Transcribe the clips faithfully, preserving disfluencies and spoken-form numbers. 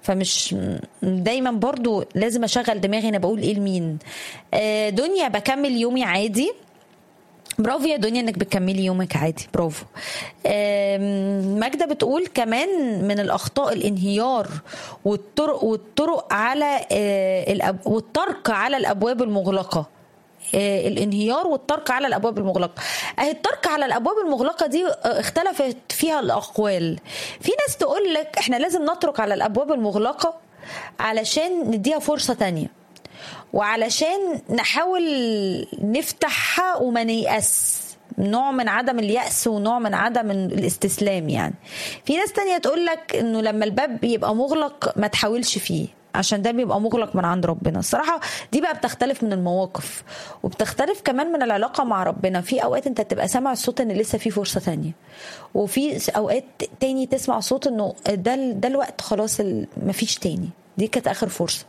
فمش دايما برضو لازم اشغل دماغي انا بقول ايه لمين. آه دنيا بكمل يومي عادي. برافو يا دنيا انك بتكملي يومك عادي، برافو. ماجدة بتقول كمان من الاخطاء الانهيار والطرق والطرق على الأب والترك على الابواب المغلقه. الانهيار والترك على الابواب المغلقه. اهي الترك على الابواب المغلقه دي اختلفت فيها الاقوال. في ناس تقول لك احنا لازم نترك على الابواب المغلقه علشان نديها فرصه تانية، وعلشان نحاول نفتحها وما نيأس، نوع من عدم اليأس ونوع من عدم الاستسلام يعني. في ناس تانية تقول لك انه لما الباب بيبقى مغلق ما تحاولش فيه عشان ده بيبقى مغلق من عند ربنا. الصراحة دي بقى بتختلف من المواقف، وبتختلف كمان من العلاقة مع ربنا. في اوقات انت تبقى سامع الصوت ان لسه في فرصة تانية، وفي اوقات تاني تسمع صوت انه ده, ده الوقت خلاص مفيش تاني، دي كانت اخر فرصة.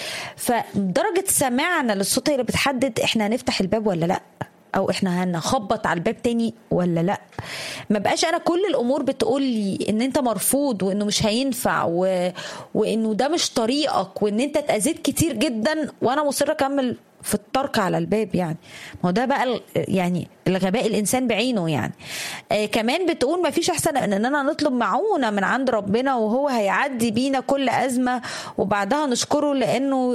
فدرجة سماعنا للصوت هي اللي بتحدد احنا هنفتح الباب ولا لا، او احنا هنخبط على الباب تاني ولا لا. ما بقاش انا كل الامور بتقول لي ان انت مرفوض وانه مش هينفع و... وانه ده مش طريقك وان انت اتأذيت كتير جدا وانا مصرة اكمل في الترك على الباب. يعني ما هو ده بقى يعني الغباء الانسان بعينه يعني. آه كمان بتقول ما فيش احسن ان اننا نطلب معونة من عند ربنا وهو هيعدي بينا كل ازمة وبعدها نشكره لانه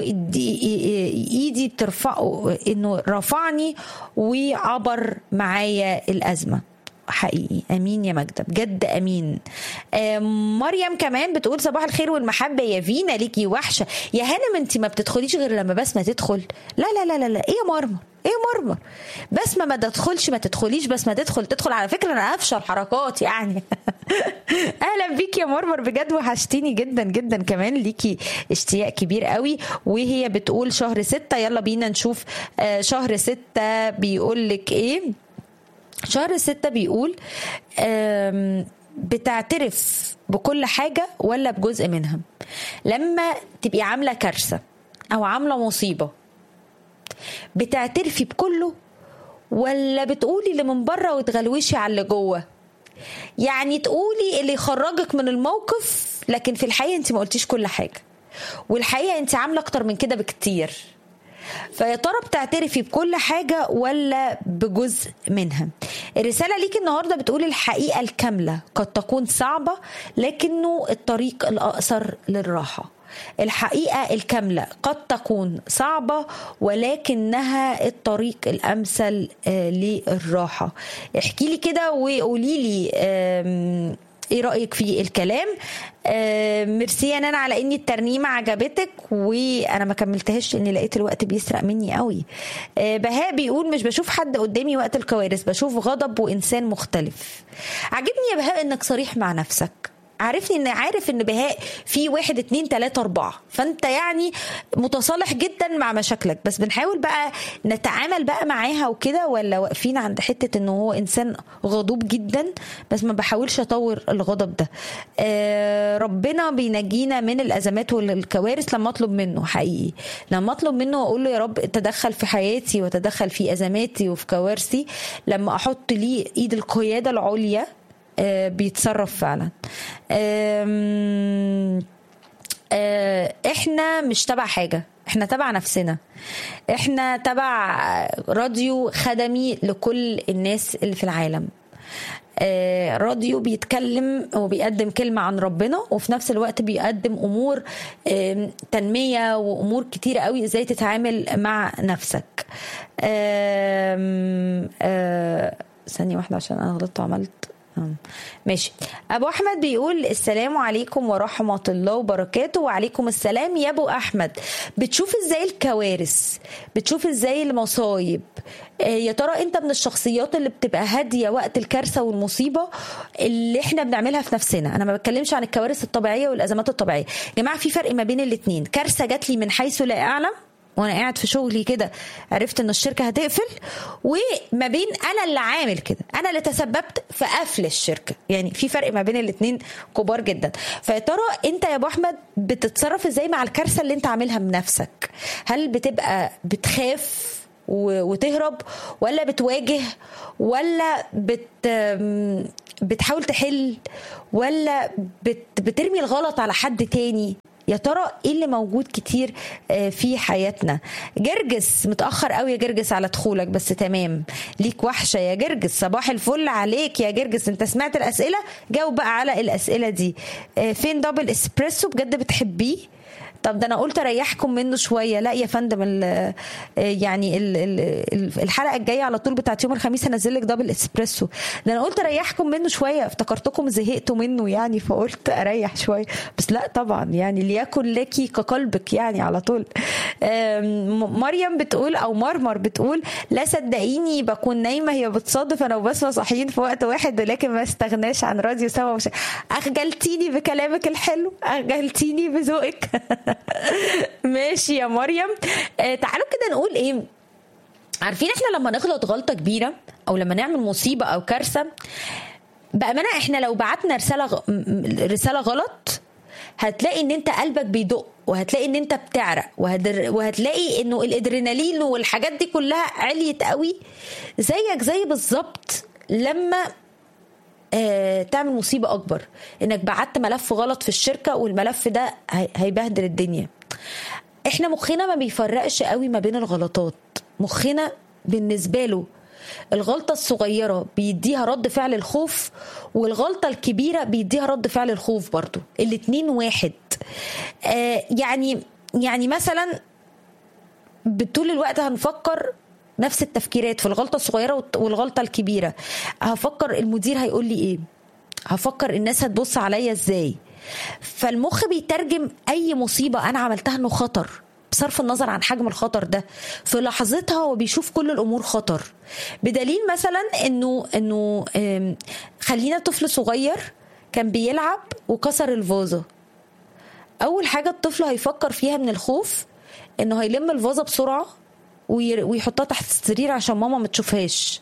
ايدي ترفعه، انه رفعني وعبر معايا الازمة. حقيقي امين يا ماجدة، بجد امين. آه مريم كمان بتقول صباح الخير والمحبه يا فينا، ليكي وحشه يا هانم، انت ما بتدخليش غير لما بسمه تدخل. لا لا لا لا, لا. ايه يا مرمر، ايه يا مرمر، بسمه ما تدخلش ما تدخليش، بس ما تدخل تدخل. على فكره انا افشل حركات يعني. اهلا بيك يا مرمر، بجد وحشتيني جدا جدا، كمان ليكي اشتياق كبير قوي. وهي بتقول شهر ستة، يلا بينا نشوف آه شهر ستة بيقول لك ايه. شهر ستة بيقول بتعترف بكل حاجة ولا بجزء منها؟ لما تبقي عاملة كارثة أو عاملة مصيبة بتعترفي بكله ولا بتقولي اللي من بره وتغلوشي على اللي جوه؟ يعني تقولي اللي يخرجك من الموقف لكن في الحقيقة انت ما قلتيش كل حاجة، والحقيقة انت عاملة اكتر من كده بكتير. فيا ترى بتعترفي بكل حاجة ولا بجزء منها؟ الرسالة ليك النهاردة بتقول الحقيقة الكاملة قد تكون صعبة لكنه الطريق الأقصر للراحة. الحقيقة الكاملة قد تكون صعبة ولكنها الطريق الأمثل للراحة. احكي لي كده وقولي لي ايه رأيك في الكلام. آه ميرسي انا على اني الترنيمة عجبتك وانا ما كملتهاش لاني لقيت الوقت بيسرق مني قوي. آه بهاء بيقول مش بشوف حد قدامي وقت الكوارث، بشوف غضب وانسان مختلف. عجبني يا بهاء انك صريح مع نفسك. عارفني ان عارف ان بهاء في واحد اتنين تلاتة اربعة، فانت يعني متصالح جدا مع مشاكلك، بس بنحاول بقى نتعامل بقى معاها وكده، ولا واقفين عند حتة انه هو انسان غضوب جدا بس ما بحاولش اطور الغضب ده. آه ربنا بينجينا من الازمات والكوارث لما اطلب منه، حقيقي لما اطلب منه واقول له يا رب تدخل في حياتي وتدخل في ازماتي وفي كوارثي، لما احط ليه ايد القيادة العليا آه بيتصرف فعلا. آه آه احنا مش تبع حاجة، احنا تبع نفسنا، احنا تبع راديو خدمي لكل الناس اللي في العالم. آه راديو بيتكلم وبيقدم كلمة عن ربنا وفي نفس الوقت بيقدم امور آه تنمية وامور كتيرة قوي ازاي تتعامل مع نفسك. آه آه ثانية واحدة عشان انا غلطت وعملت ماشي. ابو احمد بيقول السلام عليكم ورحمه الله وبركاته. وعليكم السلام يا ابو احمد. بتشوف ازاي الكوارث، بتشوف ازاي المصايب؟ يا ترى انت من الشخصيات اللي بتبقى هاديه وقت الكارثه والمصيبه اللي احنا بنعملها في نفسنا؟ انا ما بتكلمش عن الكوارث الطبيعيه والازمات الطبيعيه يا جماعه، في فرق ما بين الاثنين. كارثه جات لي من حيث لا اعلم وانا قاعد في شغلي كده عرفت ان الشركه هتقفل، وما بين انا اللي عامل كده، انا اللي تسببت في قفل الشركه. يعني في فرق ما بين الاثنين كبار جدا. فيا ترى انت يا ابو احمد بتتصرف ازاي مع الكارثه اللي انت عاملها بنفسك؟ هل بتبقى بتخاف وتهرب ولا بتواجه ولا بت بتحاول تحل ولا بت بترمي الغلط على حد تاني؟ يا ترى ايه اللي موجود كتير في حياتنا؟ جرجس متأخر قوي يا جرجس على دخولك، بس تمام، ليك وحشة يا جرجس. صباح الفل عليك يا جرجس، انت سمعت الأسئلة؟ جاوب بقى على الأسئلة دي. فين دبل اسبريسو؟ بجد بتحبيه؟ طب ده انا قلت اريحكم منه شويه. لا يا فندم، ال يعني ال ال الحلقه الجايه على طول بتاعت يوم الخميس هنزل لك دبل اسبريسو. ده انا قلت اريحكم منه شويه، افتكرتكم زهقتوا منه يعني، فقلت اريح شويه. بس لا طبعا، يعني ليكن لك كقلبك يعني على طول. مريم بتقول او مرمر بتقول لا صدقيني بكون نايمه، هي بتصادف انا وبسمه صاحيين في وقت واحد، ولكن ما استغناش عن راديو سوا. مش اخجلتيني بكلامك الحلو، اخجلتيني بذوقك. ماشي يا مريم. آه تعالوا كده نقول ايه. عارفين احنا لما نغلط غلطة كبيرة او لما نعمل مصيبة او كارثة، بأمانة احنا لو بعتنا رسالة غ... رسالة غلط، هتلاقي ان انت قلبك بيدق، وهتلاقي ان انت بتعرق، وهدر... وهتلاقي انه الادرينالين والحاجات دي كلها عليت قوي. زيك زي بالظبط لما آه تعمل مصيبة أكبر، إنك بعت ملف غلط في الشركة والملف ده هيبهدل الدنيا. إحنا مخنا ما بيفرقش قوي ما بين الغلطات. مخنا بالنسبة له الغلطة الصغيرة بيديها رد فعل الخوف، والغلطة الكبيرة بيديها رد فعل الخوف برضو. الاتنين واحد. آه يعني يعني مثلا بطول الوقت هنفكر نفس التفكيرات في الغلطة الصغيرة والغلطة الكبيرة. هفكر المدير هيقول لي ايه، هفكر الناس هتبص عليا ازاي. فالمخ بيترجم اي مصيبة انا عملتها انه خطر، بصرف النظر عن حجم الخطر ده. في لحظتها هو بيشوف كل الامور خطر. بدليل مثلا انه انه خلينا طفل صغير كان بيلعب وكسر الفازة، اول حاجة الطفل هيفكر فيها من الخوف انه هيلم الفازة بسرعة ويحطها تحت السرير عشان ماما ما تشوفهاش.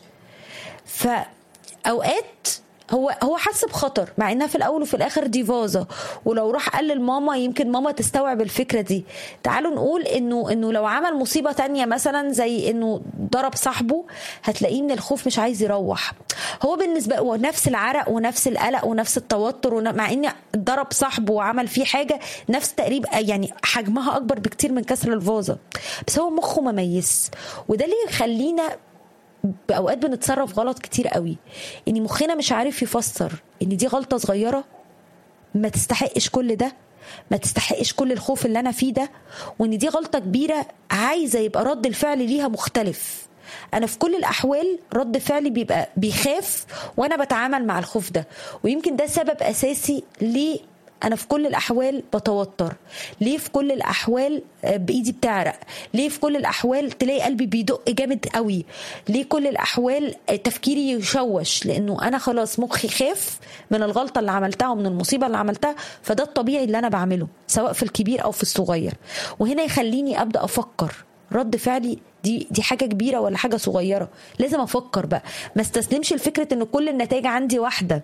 فاوقات هو هو حس بخطر، مع انها في الاول وفي الاخر دي فازة، ولو راح قال لماما يمكن ماما تستوعب الفكرة دي. تعالوا نقول انه انه لو عمل مصيبة تانية مثلا زي انه ضرب صاحبه، هتلاقيه من الخوف مش عايز يروح. هو بالنسبة له نفس العرق ونفس القلق ونفس التوتر، مع ان ضرب صاحبه وعمل فيه حاجة نفس تقريبا يعني حجمها اكبر بكتير من كسر الفازة، بس هو مخه مميز. وده اللي يخلينا بأوقات بنتصرف غلط كتير قوي، ان مخنا مش عارف يفسر ان دي غلطة صغيرة ما تستحقش كل ده، ما تستحقش كل الخوف اللي انا فيه ده، وان دي غلطة كبيرة عايزة يبقى رد الفعل ليها مختلف. انا في كل الاحوال رد فعلي بيبقى بيخاف وانا بتعامل مع الخوف ده، ويمكن ده سبب اساسي ليه أنا في كل الأحوال بتوتر، ليه في كل الأحوال بإيدي بتعرق، ليه في كل الأحوال تلاقي قلبي بيدق جامد قوي، ليه كل الأحوال تفكيري يشوش، لأنه أنا خلاص مخي خاف من الغلطة اللي عملتها ومن المصيبة اللي عملتها. فده الطبيعي اللي أنا بعمله سواء في الكبير أو في الصغير. وهنا يخليني أبدأ أفكر رد فعلي دي دي حاجة كبيرة ولا حاجة صغيرة. لازم أفكر بقى، ما استسلمش لفكرة إن كل النتائج عندي واحدة.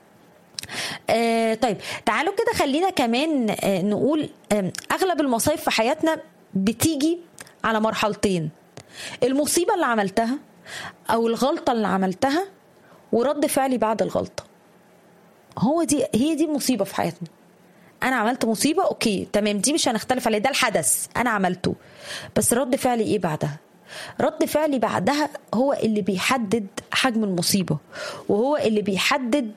آه طيب تعالوا كده خلينا كمان آه نقول آه أغلب المصايب في حياتنا بتيجي على مرحلتين: المصيبة اللي عملتها أو الغلطة اللي عملتها ورد فعلي بعد الغلطة. هو دي هي دي المصيبة في حياتنا. أنا عملت مصيبة، أوكي تمام، دي مش هنختلف عليه، ده الحدث أنا عملته، بس رد فعلي إيه بعدها؟ رد فعلي بعدها هو اللي بيحدد حجم المصيبة، وهو اللي بيحدد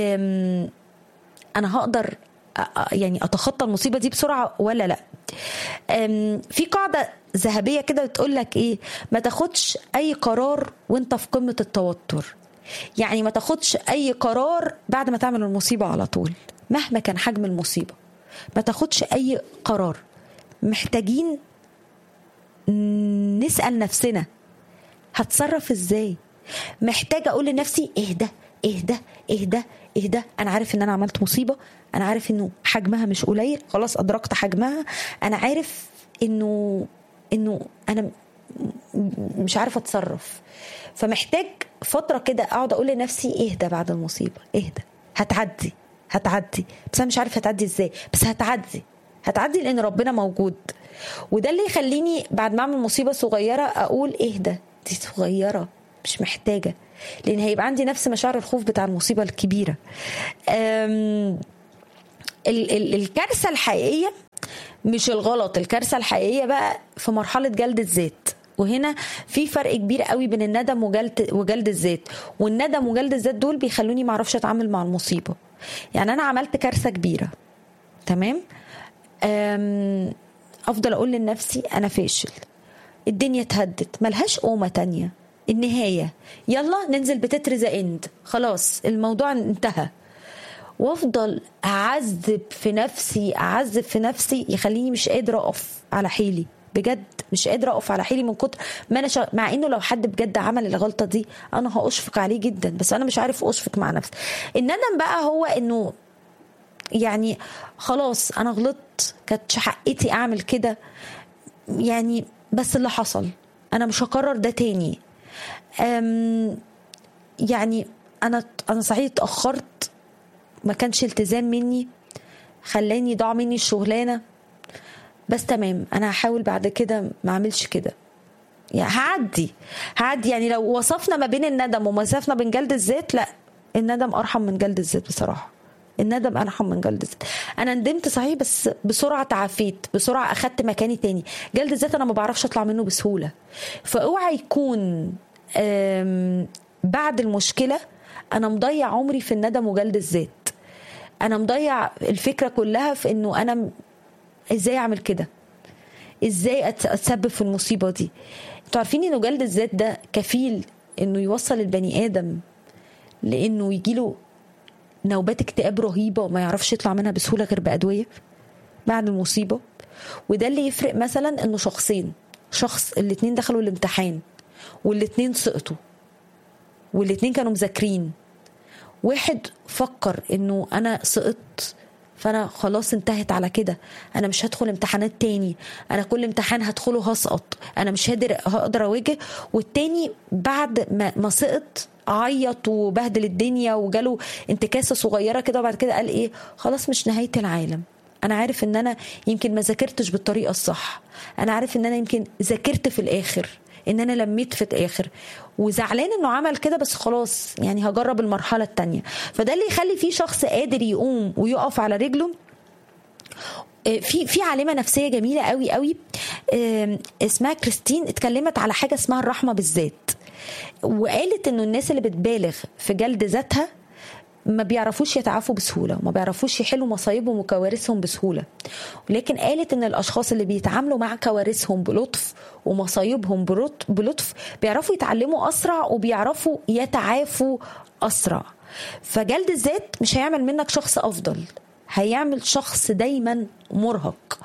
أنا هقدر يعني أتخطى المصيبة دي بسرعة ولا لا. في قاعدة ذهبية كده بتقول لك إيه: ما تاخدش أي قرار وانت في قمة التوتر. يعني ما تاخدش أي قرار بعد ما تعمل المصيبة على طول، مهما كان حجم المصيبة ما تاخدش أي قرار. محتاجين نسأل نفسنا هتصرف ازاي. محتاجة اقول لنفسي اهدى اهدى اهدى اهدى، انا عارف ان انا عملت مصيبة، انا عارف انه حجمها مش قليل، خلاص ادركت حجمها، انا عارف انه انه انا مش عارفة اتصرف. فمحتاج فترة كده اقعد اقول لنفسي اهدى بعد المصيبة، اهدى، هتعدي هتعدي، بس انا مش عارفة هتعدي ازاي، بس هتعدي هتعدي لان ربنا موجود. وده اللي يخليني بعد ما اعمل مصيبة صغيرة اقول اهدى، دي صغيرة مش محتاجة، لان هيبقى عندي نفس مشاعر الخوف بتاع المصيبة الكبيرة. ال- ال- الكارثة الحقيقية مش الغلط. الكارثة الحقيقية بقى في مرحلة جلد الذات، وهنا في فرق كبير قوي بين الندم وجلد وجلد الذات. والندم وجلد الذات دول بيخلوني ما اعرفش اتعامل مع المصيبة. يعني انا عملت كارثة كبيرة، تمام، افضل اقول لنفسي انا فاشل، الدنيا اتهدت، ملهاش قومة تانية، النهاية يلا ننزل بتتر ذا اند، خلاص الموضوع انتهى. وافضل اعذب في نفسي اعذب في نفسي يخليني مش قادره اقف على حيلي، بجد مش قادره اقف على حيلي من كتر ما انا شا... مع انه لو حد بجد عمل الغلطه دي انا هاشفق عليه جدا، بس انا مش عارف اشفق مع نفسي. الندم بقى هو انه يعني خلاص انا غلطت، كانت حقيتي اعمل كده يعني، بس اللي حصل انا مش هكرر ده تاني. أم يعني انا انا صحيح اتاخرت، ما كانش التزام مني خلاني ضاع مني الشغلانه، بس تمام انا هحاول بعد كده ما اعملش كده، يعني هعدي هعدي يعني لو وصفنا ما بين الندم ووصفنا بين جلد الذات، لا الندم ارحم من جلد الذات بصراحه. الندم ارحم من جلد الذات. انا ندمت صحيح بس بسرعه تعافيت، بسرعه اخدت مكاني تاني. جلد الذات انا ما بعرفش اطلع منه بسهوله. فاوعى يكون بعد المشكله انا مضيع عمري في الندم وجلد الذات. انا مضيع الفكره كلها في انه انا ازاي اعمل كده، ازاي اتسبب في المصيبه دي. انتوا عارفين انه جلد الذات ده كفيل انه يوصل البني ادم لانه يجيله نوبات اكتئاب رهيبه وما يعرفش يطلع منها بسهوله غير بادويه بعد المصيبه. وده اللي يفرق مثلا انه شخصين، شخص الاتنين دخلوا الامتحان والاتنين سقطوا والاتنين كانوا مذاكرين، واحد فكر انه انا سقطت فانا خلاص انتهت على كده، انا مش هدخل امتحانات تاني، انا كل امتحان هدخله هسقط، انا مش هقدر هقدر اواجه. والتاني بعد ما, ما سقط عيط وبهدل الدنيا وجاله انتكاسه صغيره كده، وبعد كده قال ايه خلاص مش نهايه العالم، انا عارف ان انا يمكن ما ذاكرتش بالطريقه الصح، انا عارف ان انا يمكن ذاكرت في الاخر، ان انا لميت في الاخر، وزعلان انه عمل كده بس خلاص يعني هجرب المرحله التانية. فده اللي يخلي فيه شخص قادر يقوم ويقف على رجله. في في عالمه نفسيه جميله قوي قوي اسمها كريستين، اتكلمت على حاجه اسمها الرحمه بالذات، وقالت انه الناس اللي بتبالغ في جلد ذاتها ما بيعرفوش يتعافوا بسهوله، وما بيعرفوش يحلوا مصايبهم وكوارثهم بسهوله. ولكن قالت ان الاشخاص اللي بيتعاملوا مع كوارثهم بلطف ومصايبهم بلطف بيعرفوا يتعلموا اسرع وبيعرفوا يتعافوا اسرع. فجلد الذات مش هيعمل منك شخص افضل، هيعمل شخص دايما مرهق.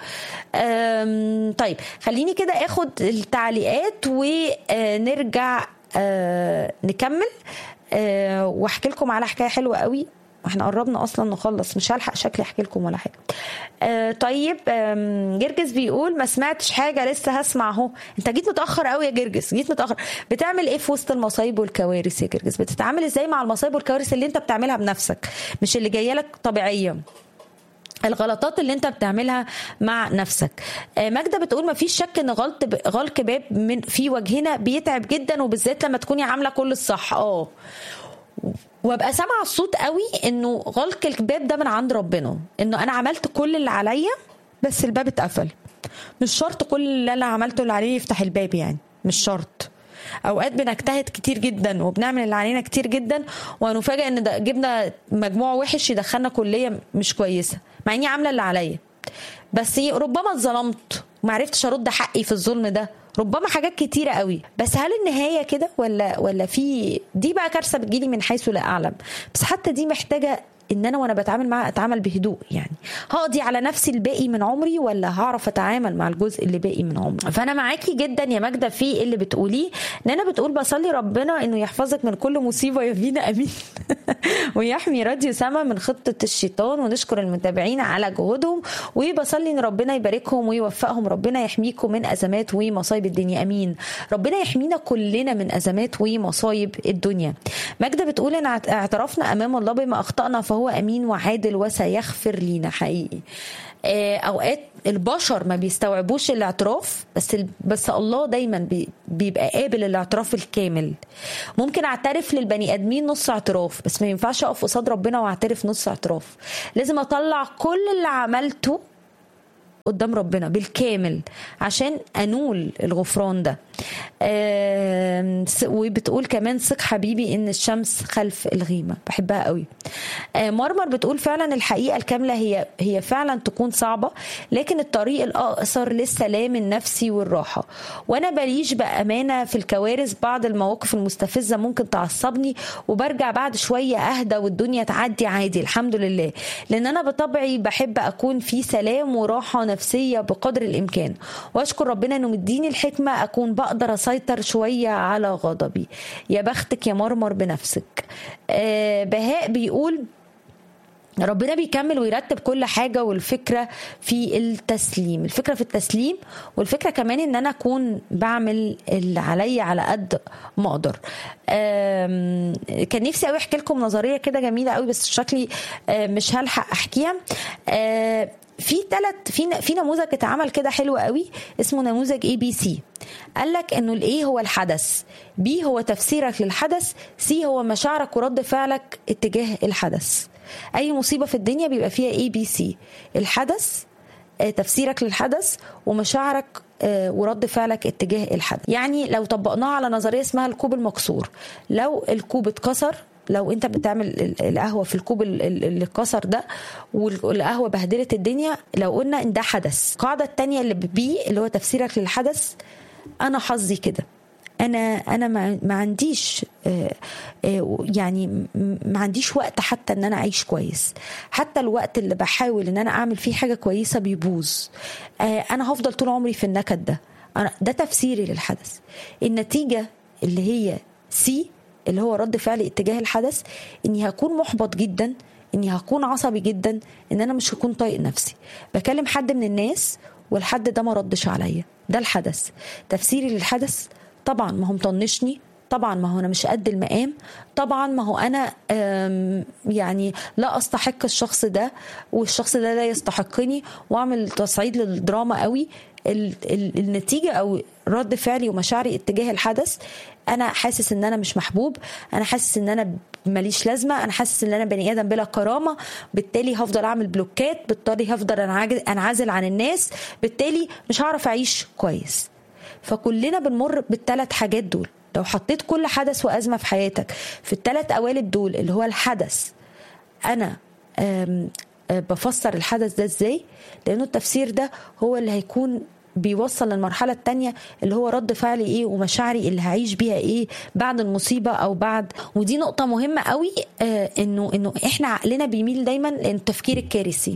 طيب خليني كده اخد التعليقات ونرجع نكمل أه واحكي لكم على حكايه حلوه قوي. احنا قربنا اصلا نخلص، مش هلحق شكلي احكي لكم ولا حاجه. أه طيب جرجس بيقول ما سمعتش حاجه لسه هسمع اهو. انت جيت متاخر قوي يا جرجس، جيت متاخر. بتعمل ايه في وسط المصايب والكوارث يا جرجس؟ بتتعامل ازاي مع المصايب والكوارث اللي انت بتعملها بنفسك مش اللي جايه لك طبيعيه؟ الغلطات اللي انت بتعملها مع نفسك. ماجدة بتقول ما فيش شك ان غلط غلق باب من في وجهنا بيتعب جدا، وبالذات لما تكوني عامله كل الصح. اه وابقى سامعه الصوت قوي انه غلق الباب ده من عند ربنا، انه انا عملت كل اللي عليا بس الباب اتقفل. مش شرط كل اللي انا عملته اللي عليه يفتح الباب، يعني مش شرط. اوقات بنجتهد كتير جدا وبنعمل اللي علينا كتير جدا ونفاجئ ان ده جبنا مجموع وحش يدخلنا كليه مش كويسه مع اني عامله اللي عليا، بس ربما اتظلمت وما عرفتش ارد حقي في الظلم ده، ربما حاجات كتيره قوي. بس هل النهايه كده ولا ولا في دي بقى كارثه بتجيلي من حيث لا اعلم؟ بس حتى دي محتاجه ان انا وانا بتعامل معاه اتعامل بهدوء، يعني هقضي على نفسي الباقي من عمري ولا هعرف اتعامل مع الجزء اللي باقي من عمري؟ فانا معاكي جدا يا ماجده في اللي بتقوليه. نانا بتقول بصلي ربنا انه يحفظك من كل مصيبه يا فينا امين ويحمي راديو سما من خطه الشيطان، ونشكر المتابعين على جهودهم، وبصلي ان ربنا يباركهم ويوفقهم، ربنا يحميكم من ازمات ومصايب الدنيا امين. ربنا يحمينا كلنا من ازمات ومصايب الدنيا. ماجده بتقول ان اعترفنا امام الله بما اخطانا فهو امين وعادل وسيغفر لينا. حقيقي اوقات البشر ما بيستوعبوش الاعتراف، بس بس الله دايما بيبقى قابل الاعتراف الكامل. ممكن اعترف للبني ادمين نص اعتراف، بس ما ينفعش اقف قصاد ربنا واعترف نص اعتراف. لازم اطلع كل اللي عملته قدام ربنا بالكامل عشان انول الغفران ده. وبتقول كمان ثق حبيبي ان الشمس خلف الغيمه، بحبها قوي. مرمر بتقول فعلا الحقيقه الكامله هي هي فعلا تكون صعبه، لكن الطريق الاقصر للسلام النفسي والراحه. وانا بليش بامانه في الكوارث، بعض المواقف المستفزه ممكن تعصبني وبرجع بعد شويه اهدى والدنيا تعدي عادي الحمد لله، لان انا بطبعي بحب اكون في سلام وراحه نفسيه بقدر الامكان. واشكر ربنا انه مديني الحكمه اكون بقدر اسيطر شويه على غضبي. يا بختك يا مرمر بنفسك. آه بهاء بيقول ربنا بيكمل ويرتب كل حاجة، والفكرة في التسليم، الفكرة في التسليم، والفكرة كمان ان انا اكون بعمل اللي عليا على قد ما اقدر. كان نفسي قوي احكي لكم نظرية كده جميلة قوي بس شكلي مش هلحق احكيها. في ثلاث في في نموذج اتعمل كده حلو قوي اسمه نموذج اي بي سي. قال لك انه الاي هو الحدث، بي هو تفسيرك للحدث، سي هو مشاعرك ورد فعلك اتجاه الحدث. اي مصيبه في الدنيا بيبقى فيها اي بي سي، الحدث، تفسيرك للحدث، ومشاعرك ورد فعلك اتجاه الحدث. يعني لو طبقناها على نظريه اسمها الكوب المكسور، لو الكوب اتكسر، لو انت بتعمل القهوه في الكوب اللي اتكسر ده والقهوه بهدلت الدنيا، لو قلنا ان ده حدث. القاعده الثانيه اللي بي اللي هو تفسيرك للحدث، انا حظي كده، انا انا ما عنديش يعني ما عنديش وقت حتى ان انا اعيش كويس، حتى الوقت اللي بحاول ان انا اعمل فيه حاجه كويسه بيبوظ، انا هفضل طول عمري في النكد ده. أنا ده تفسيري للحدث. النتيجه اللي هي سي اللي هو رد فعلي اتجاه الحدث، اني هكون محبط جدا، اني هكون عصبي جدا، ان انا مش هكون طايق نفسي، بكلم حد من الناس والحد ده ما ردش عليا، ده الحدث. تفسيري للحدث، طبعا ما هو مطنشني، طبعا ما هو انا مش قد المقام، طبعا ما هو انا يعني لا استحق الشخص ده والشخص ده لا يستحقني، واعمل تصعيد للدراما قوي. النتيجه او رد فعلي ومشاعري اتجاه الحدث، انا حاسس ان انا مش محبوب، انا حاسس ان انا ماليش لازمه، انا حاسس ان انا بني ادم بلا كرامه، بالتالي هفضل اعمل بلوكات، بالتالي هفضل انعزل عن الناس، بالتالي مش هعرف اعيش كويس. فكلنا بنمر بالثلاث حاجات دول. لو حطيت كل حدث وأزمة في حياتك في الثلاث قوالب دول، اللي هو الحدث، أنا بفسر الحدث ده إزاي؟ لأنه التفسير ده هو اللي هيكون بيوصل للمرحلة التانية اللي هو رد فعلي إيه ومشاعري اللي هعيش بيها إيه بعد المصيبة أو بعد. ودي نقطة مهمة قوي، إنه إنه إحنا عقلنا بيميل دايما للتفكير الكارثي.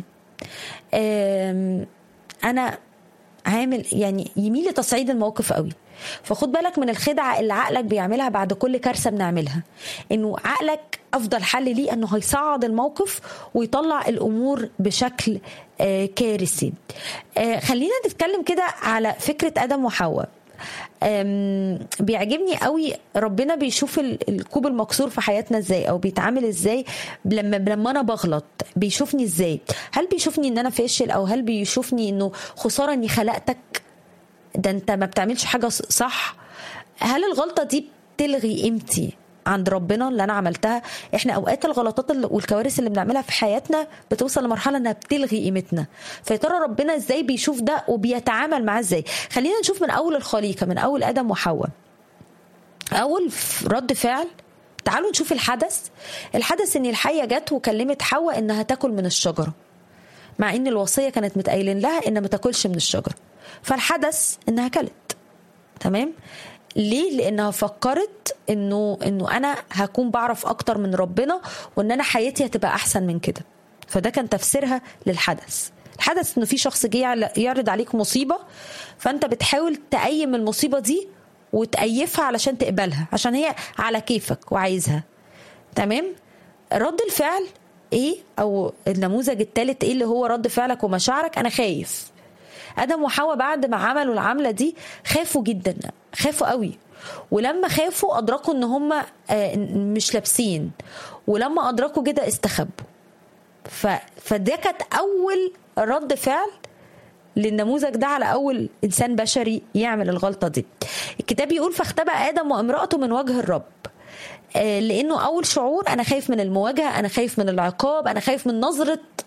أنا عامل يعني يميل لتصعيد الموقف قوي. فخد بالك من الخدعة اللي عقلك بيعملها بعد كل كارثة بنعملها، انه عقلك افضل حل ليه انه هيصعد الموقف ويطلع الامور بشكل آه كارثي. آه خلينا نتكلم كده على فكرة ادم وحواء. بيعجبني قوي ربنا بيشوف الكوب المكسور في حياتنا ازاي، او بيتعامل ازاي لما لما انا بغلط، بيشوفني ازاي؟ هل بيشوفني ان انا فاشل، او هل بيشوفني انه خسارة اني خلقتك، ده انت ما بتعملش حاجة صح؟ هل الغلطة دي بتلغي قيمتي عند ربنا اللي انا عملتها؟ احنا اوقات الغلطات والكوارث اللي بنعملها في حياتنا بتوصل لمرحلة انها بتلغي قيمتنا. فيا ترى ربنا ازاي بيشوف ده وبيتعامل معاه ازاي؟ خلينا نشوف من اول الخليقة، من اول ادم وحواء. اول رد فعل، تعالوا نشوف الحدث. الحدث ان الحية جت وكلمت حواء انها تاكل من الشجرة، مع ان الوصية كانت متقايلين لها ان ما تاكلش من الشجرة. فالحدث انها كلت. تمام؟ ليه؟ لانها فكرت انه انه انا هكون بعرف اكتر من ربنا، وان انا حياتي هتبقى احسن من كده. فده كان تفسيرها للحدث. الحدث انه في شخص جه يعرض عليك مصيبة، فانت بتحاول تقيم المصيبة دي وتأيفها علشان تقبلها، عشان هي على كيفك وعايزها. تمام؟ رد الفعل ايه، او النموذج الثالث ايه اللي هو رد فعلك ومشاعرك؟ انا خايف. ادم وحواء بعد ما عملوا العملة دي خافوا جدا، خافوا قوي. ولما خافوا ادركوا ان هم مش لابسين، ولما ادركوا كده استخبوا. فده كانت اول رد فعل للنموذج ده على اول انسان بشري يعمل الغلطة دي. الكتاب يقول فاختبأ ادم وامرأته من وجه الرب، لانه اول شعور انا خايف من المواجهة، انا خايف من العقاب، انا خايف من نظرة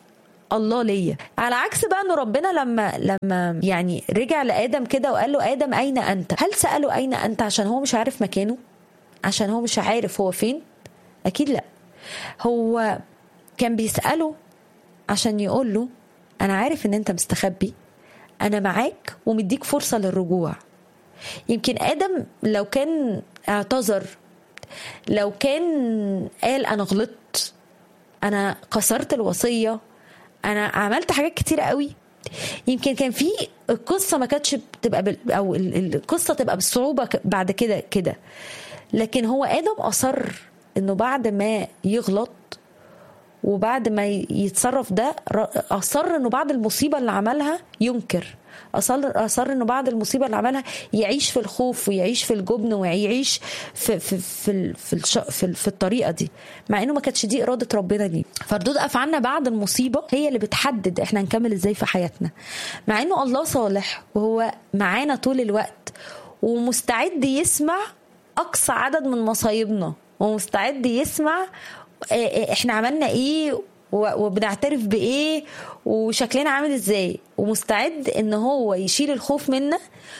الله ليا. على عكس بقى ان ربنا لما لما يعني رجع لآدم كده وقال له آدم اين انت، هل سأله اين انت عشان هو مش عارف مكانه، عشان هو مش عارف هو فين؟ اكيد لا. هو كان بيسأله عشان يقول له انا عارف ان انت مستخبي، انا معاك ومديك فرصة للرجوع. يمكن آدم لو كان اعتذر، لو كان قال انا غلطت، انا كسرت الوصية، انا عملت حاجات كتيرة قوي، يمكن كان في القصة ما كانتش بتبقى بال... او القصة تبقى بالصعوبة بعد كده كده. لكن هو آدم أصر انه بعد ما يغلط وبعد ما يتصرف ده، أصر انه بعد المصيبة اللي عملها ينكر، أصر, أصر انه بعد المصيبة اللي عملها يعيش في الخوف ويعيش في الجبن ويعيش في في في في, الش... في, في الطريقة دي، مع انه ما كانتش دي إرادة ربنا دي. فردود أفعالنا بعد المصيبة هي اللي بتحدد احنا نكمل ازاي في حياتنا، مع انه الله صالح وهو معانا طول الوقت ومستعد يسمع أقصى عدد من مصايبنا، ومستعد يسمع احنا عملنا ايه وبنعترف بايه وشكلنا عامل ازاي، ومستعد ان هو يشيل الخوف منا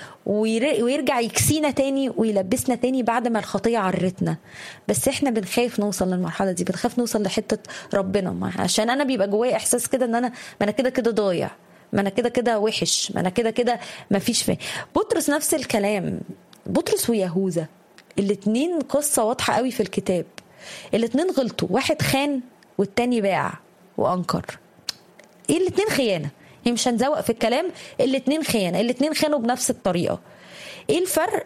ويرجع يكسينا تاني ويلبسنا تاني بعد ما الخطية عرتنا. بس احنا بنخاف نوصل للمرحلة دي، بنخاف نوصل لحتة ربنا، عشان انا بيبقى جوايا احساس كده ان انا ما انا كده كده ضايع، ما انا كده كده وحش، ما انا كده كده ما فيش فيه. بطرس نفس الكلام، بطرس ويهوذا الاتنين قصة واضحة قوي في الكتاب. الاتنين غلطوا، واحد خان والتاني باع وانكر. ايه الاتنين خيانة، هي مش هنزوق في الكلام، الاتنين خيانة، الاتنين خانوا بنفس الطريقة. ايه الفرق؟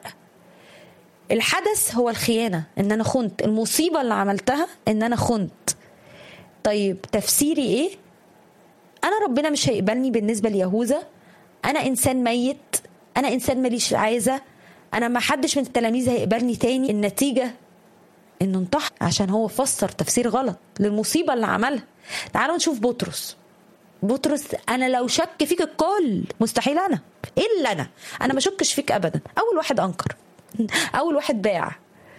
الحدث هو الخيانة، ان انا خنت، المصيبة اللي عملتها ان انا خنت. طيب تفسيري ايه؟ انا ربنا مش هيقبلني بالنسبة ليهوذا، انا انسان ميت، انا انسان ماليش عايزة، انا ما حدش من التلاميذ هيقبلني تاني. النتيجة انه انتحر عشان هو فسر تفسير غلط للمصيبة اللي عملها. تعالوا نشوف بطرس. بطرس انا لو شك فيك الكل، مستحيل انا الا انا انا ما شكش فيك ابدا. اول واحد انكر، اول واحد باع.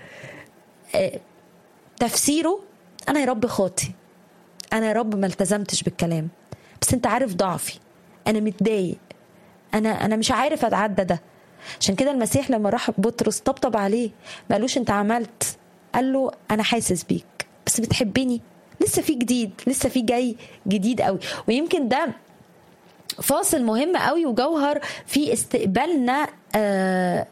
اه تفسيره انا يا رب خاطي، انا يا رب ما التزمتش بالكلام، بس انت عارف ضعفي، انا متضايق، انا انا مش عارف اتعدى ده. عشان كده المسيح لما راح بطرس طبطب عليه ما قالوش انت عملت، قال له انا حاسس بيك بس بتحبني، لسه في جديد، لسه في جاي جديد قوي. ويمكن ده فاصل مهم قوي وجوهر في استقبالنا آه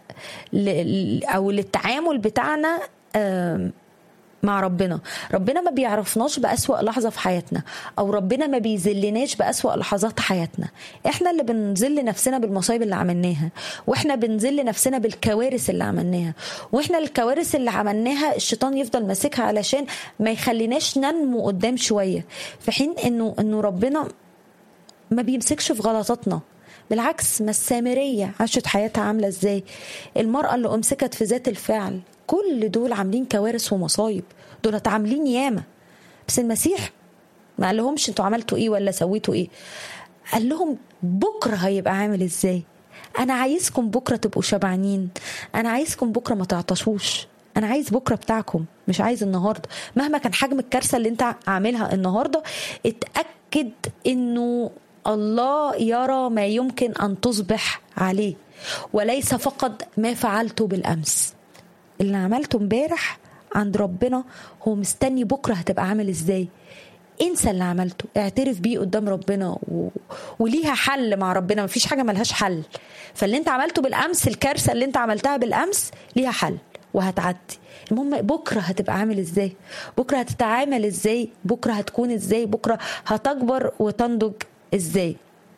او للتعامل بتاعنا آه مع ربنا. ربنا ما بيعرفناش بأسوأ لحظة في حياتنا، أو ربنا ما بيذلناش بأسوأ لحظات حياتنا. إحنا اللي بنذل نفسنا بالمصايب اللي عملناها، وإحنا بنذل نفسنا بالكوارث اللي عملناها، وإحنا الكوارث اللي عملناها الشيطان يفضل ماسكها علشان ما يخليناش ننمو قدام شوية، في حين إنه إنه ربنا ما بيمسكش في غلطاتنا. بالعكس، ما السامرية عاشت حياتها عاملة إزاي، المرأة اللي أمسكت في ذات الفعل، كل دول عاملين كوارث ومصايب، دول عاملين ياما. بس المسيح ما قال لهمش انتوا عملتوا ايه ولا سويتوا ايه، قال لهم بكرة هيبقى عامل ازاي. انا عايزكم بكرة تبقوا شبعانين، انا عايزكم بكرة ما تعطشوش، انا عايز بكرة بتاعكم، مش عايز النهاردة. مهما كان حجم الكارثة اللي انت عاملها النهاردة، اتأكد انه الله يرى ما يمكن ان تصبح عليه، وليس فقط ما فعلته بالامس. اللي عملته امبارح عند ربنا هو مستني بكرة هتبقى عامل ازاي. انسى اللي عملته، اعترف بيه قدام ربنا و... وليها حل مع ربنا، مفيش حاجة ملهاش حل. فاللي انت عملته بالامس، الكارثة اللي انت عملتها بالامس ليها حل وهتعدي. المهم بكرة هتبقى عامل ازاي، بكرة هتتعامل ازاي، بكرة هتكون ازاي، بكرة هتكبر وتنضج ازاي.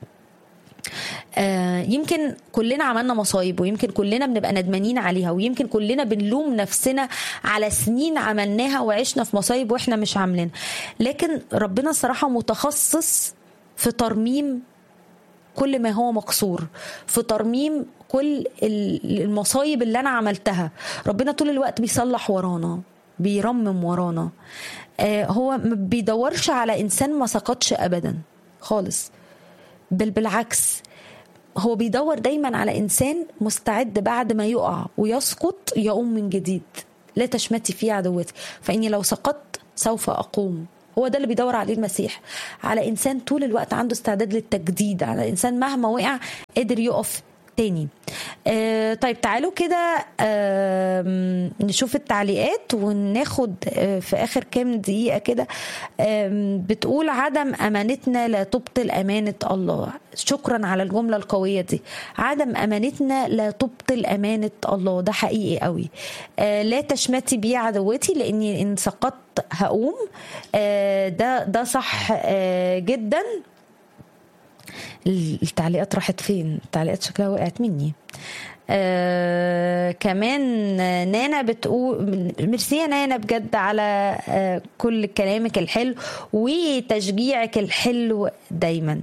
آه يمكن كلنا عملنا مصايب، ويمكن كلنا بنبقى ندمانين عليها، ويمكن كلنا بنلوم نفسنا على سنين عملناها وعشنا في مصايب واحنا مش عاملين. لكن ربنا صراحة متخصص في ترميم كل ما هو مكسور، في ترميم كل المصايب اللي انا عملتها. ربنا طول الوقت بيصلح ورانا، بيرمم ورانا. آه هو ما بيدورش على انسان ما سقطش ابدا خالص، بل بالعكس هو بيدور دايما على إنسان مستعد بعد ما يقع ويسقط يقوم من جديد. لا تشمتي في عدوتي، فإني لو سقطت سوف أقوم هو ده اللي بيدور عليه المسيح، على إنسان طول الوقت عنده استعداد للتجديد، على إنسان مهما وقع قدر يقف تاني. آه طيب تعالوا كده آه نشوف التعليقات وناخد آه في آخر كام دقيقة كده. آه بتقول عدم أمانتنا لا تبطل أمانة الله. شكرا على الجملة القوية دي، عدم أمانتنا لا تبطل أمانة الله. ده حقيقي قوي. آه لا تشمتي بي عدوتي لأني إن سقطت هقوم. آه ده ده صح آه جدا. التعليقات راحت فين؟ التعليقات شكلها وقعت مني. آه كمان نانا بتقول ميرسي يا نانا بجد على آه كل كلامك الحلو وتشجيعك الحلو دايما.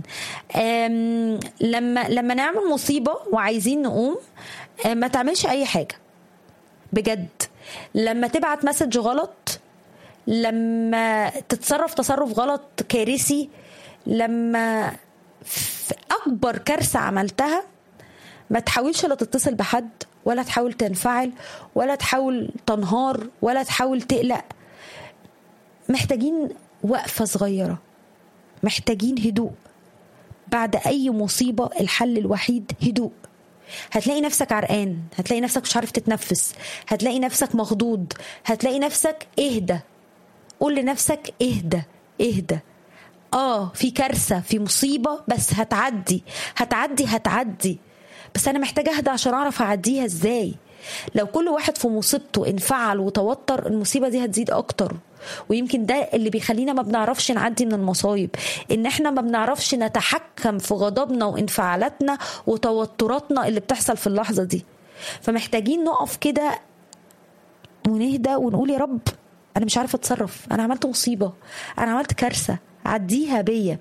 لما لما نعمل مصيبة وعايزين نقوم آه ما تعملش أي حاجة بجد. لما تبعت مسج غلط، لما تتصرف تصرف غلط كارثي، لما في أكبر كارثة عملتها ما تحاولش لا تتصل بحد ولا تحاول تنفعل ولا تحاول تنهار ولا تحاول تقلق. محتاجين وقفة صغيرة، محتاجين هدوء. بعد أي مصيبة الحل الوحيد هدوء. هتلاقي نفسك عرقان، هتلاقي نفسك مش عارف تتنفس، هتلاقي نفسك مخضوض، هتلاقي نفسك اهدى. قول لنفسك اهدى اهدى. اه في كارثة، في مصيبة، بس هتعدي هتعدي هتعدي بس انا محتاجة اهدى عشان اعرف اعديها ازاي. لو كل واحد في مصيبته انفعل وتوتر المصيبة دي هتزيد اكتر. ويمكن ده اللي بيخلينا ما بنعرفش نعدي من المصايب، ان احنا ما بنعرفش نتحكم في غضبنا وانفعالاتنا وتوتراتنا اللي بتحصل في اللحظة دي. فمحتاجين نقف كده ونهدى ونقول يا رب انا مش عارفة اتصرف، انا عملت مصيبة، انا عملت كارثة، عديها بيا.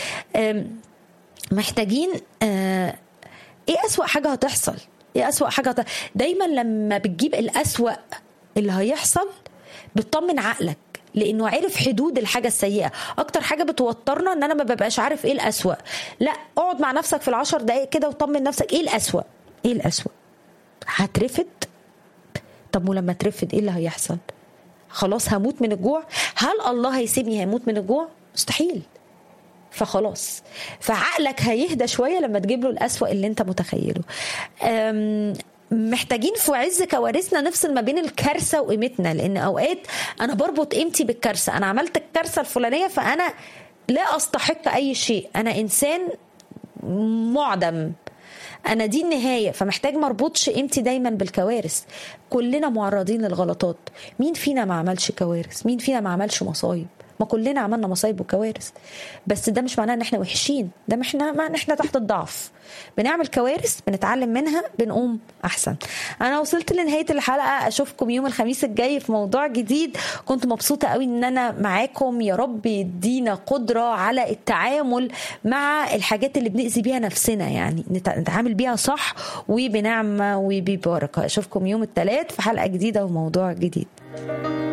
محتاجين اه ايه اسوأ حاجة هتحصل؟ ايه اسوأ حاجة هتحصل؟ دايما لما بتجيب الاسوأ اللي هيحصل بتطمن عقلك لانه عرف حدود الحاجة السيئة. اكتر حاجة بتوترنا ان انا ما ببقاش عارف ايه الاسوأ. لا، اقعد مع نفسك في العشر دقايق كده وطمن نفسك ايه الاسوأ. ايه الاسوأ؟ هترفد؟ طب ولما ترفد ايه اللي هيحصل؟ خلاص هموت من الجوع؟ هل الله هيسيبني هموت من الجوع؟ مستحيل. فخلاص، فعقلك هيهدى شوية لما تجيب له الأسوأ اللي انت متخيله. محتاجين في عز كوارثنا نفصل ما بين الكارثة وقيمتنا، لأن أوقات أنا بربط قيمتي بالكارثة. أنا عملت الكارثة الفلانية فأنا لا أستحق أي شيء، أنا إنسان معدم، أنا دي النهاية. فمحتاج مربوطش قيمتي دايما بالكوارث. كلنا معرضين للغلطات. مين فينا ما عملش كوارث؟ مين فينا ما عملش مصايب؟ ما كلنا عملنا مصايب وكوارث. بس ده مش معناه ان احنا وحشين، ده احنا ما احنا تحت الضعف. بنعمل كوارث، بنتعلم منها، بنقوم احسن. انا وصلت لنهاية الحلقة. اشوفكم يوم الخميس الجاي في موضوع جديد. كنت مبسوطة قوي ان انا معاكم. يا رب يدينا قدرة على التعامل مع الحاجات اللي بنأذي بيها نفسنا، يعني نتعامل بيها صح وبنعمة وببركة. اشوفكم يوم الثلاث في حلقة جديدة وموضوع جديد.